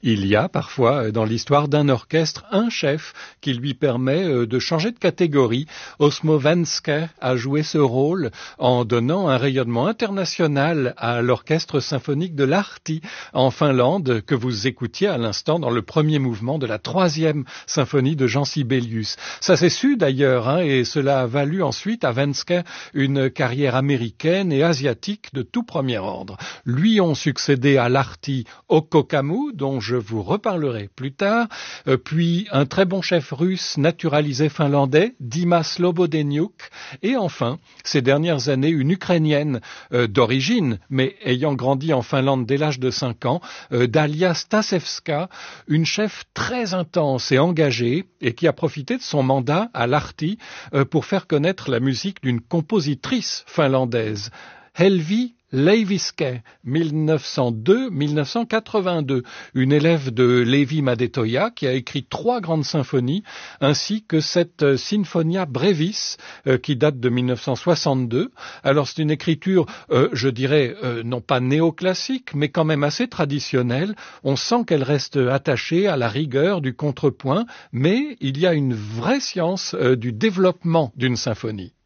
Il y a parfois dans l'histoire d'un orchestre un chef qui lui permet de changer de catégorie. Osmo Venske a joué ce rôle en donnant un rayonnement international à l'orchestre symphonique de Lahti en Finlande que vous écoutiez à l'instant dans le premier mouvement de la 3e symphonie de Jean Sibelius. Ça s'est su d'ailleurs et cela a valu ensuite à Venske une carrière américaine et asiatique de tout premier ordre. Lui ont succédé à Lahti Okko Kammu, dont je vous reparlerai plus tard, puis un très bon chef russe naturalisé finlandais, Dima Slobodeniuk, et enfin, ces dernières années, une Ukrainienne d'origine, mais ayant grandi en Finlande dès l'âge de 5 ans, Dalia Stasevska, une chef très intense et engagée, et qui a profité de son mandat à Lahti pour faire connaître la musique d'une compositrice finlandaise, Helvi Leiviske, 1902-1982, une élève de Levi Madetoja qui a écrit 3 grandes symphonies, ainsi que cette Sinfonia Brevis qui date de 1962. Alors c'est une écriture, je dirais, non pas néoclassique, mais quand même assez traditionnelle. On sent qu'elle reste attachée à la rigueur du contrepoint, mais il y a une vraie science du développement d'une symphonie.